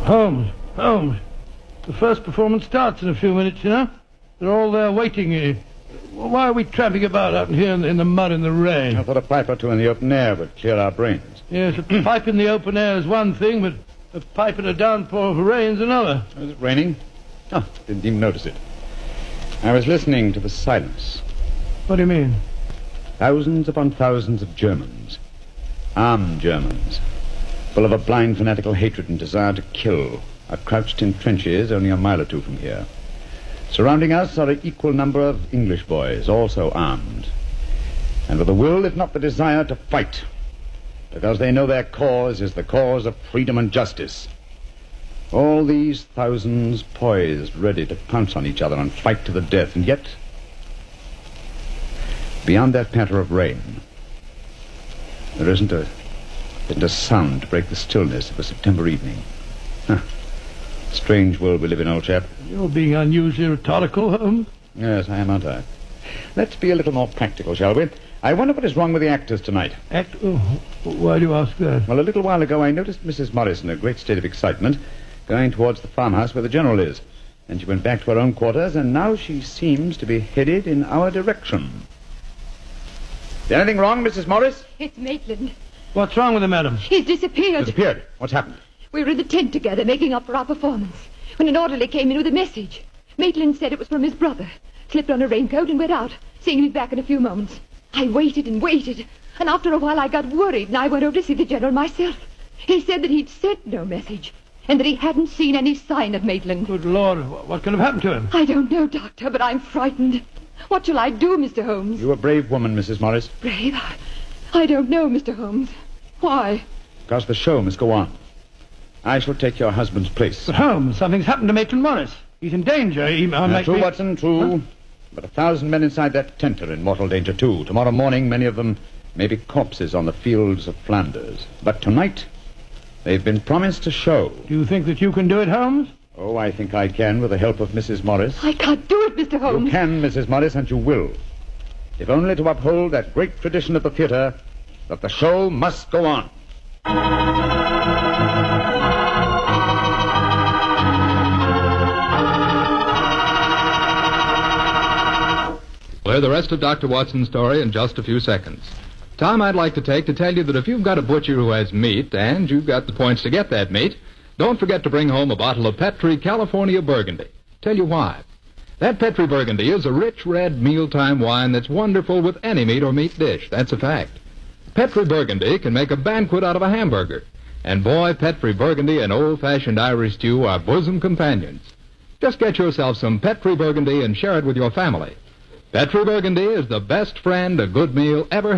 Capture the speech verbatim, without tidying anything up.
Holmes, Holmes. The first performance starts in a few minutes, you know. They're all there waiting. Uh, why are we tramping about out here in, in the mud and the rain? I thought a pipe or two in the open air would clear our brains. Yes, a pipe in the open air is one thing, but a pipe in a downpour of rain's another. Was it raining? Oh, didn't even notice it. I was listening to the silence. What do you mean? Thousands upon thousands of Germans. Armed Germans. Full of a blind fanatical hatred and desire to kill, are crouched in trenches only a mile or two from here. Surrounding us are an equal number of English boys, also armed, and with a will, if not the desire, to fight, because they know their cause is the cause of freedom and justice. All these thousands poised, ready to pounce on each other and fight to the death, and yet, beyond that patter of rain, there isn't a, isn't a sound to break the stillness of a September evening. Huh. Strange world we live in, old chap. You're being unusually rhetorical, Holmes. Yes, I am, aren't I? Let's be a little more practical, shall we? I wonder what is wrong with the actors tonight. Act? Oh, why do you ask that? Well, a little while ago I noticed Missus Morris in a great state of excitement, going towards the farmhouse where the General is. Then she went back to her own quarters, and now she seems to be headed in our direction. Is anything wrong, Missus Morris? It's Maitland. What's wrong with him, madam? He's disappeared. Disappeared? What's happened? We were in the tent together, making up for our performance, when an orderly came in with a message. Maitland said it was from his brother, slipped on a raincoat and went out, saying he'd be back in a few moments. I waited and waited, and after a while I got worried, and I went over to see the General myself. He said that he'd sent no message, and that he hadn't seen any sign of Maitland. Good Lord, what could have happened to him? I don't know, Doctor, but I'm frightened. What shall I do, Mister Holmes? You're a brave woman, Missus Morris. Brave? I, I don't know, Mister Holmes. Why? Because the show must go on. I shall take your husband's place. But Holmes, something's happened to Maitland Morris. He's in danger. He uh, uh, might true, be... Watson, true. Huh? But a thousand men inside that tent are in mortal danger, too. Tomorrow morning, many of them may be corpses on the fields of Flanders. But tonight, they've been promised a show. Do you think that you can do it, Holmes? Oh, I think I can, with the help of Missus Morris. I can't do it, Mister Holmes. You can, Missus Morris, and you will. If only to uphold that great tradition of the theater, that the show must go on. We'll hear the rest of Doctor Watson's story in just a few seconds. Time I'd like to take to tell you that if you've got a butcher who has meat, and you've got the points to get that meat, don't forget to bring home a bottle of Petri California Burgundy. Tell you why. That Petri Burgundy is a rich red mealtime wine that's wonderful with any meat or meat dish. That's a fact. Petri Burgundy can make a banquet out of a hamburger. And boy, Petri Burgundy and old-fashioned Irish stew are bosom companions. Just get yourself some Petri Burgundy and share it with your family. Petri Burgundy is the best friend a good meal ever had.